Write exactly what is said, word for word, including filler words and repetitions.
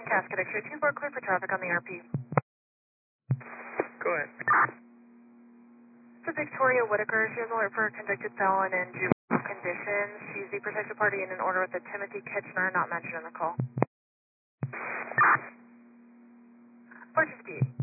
Casket X-ray two four, clear for traffic on the R P. Go ahead. So Victoria Whitaker, she has an alert for a convicted felon in juvenile conditions. She's the protected party in an order with a Timothy Kitchener, not mentioned in the call. Purchase speed.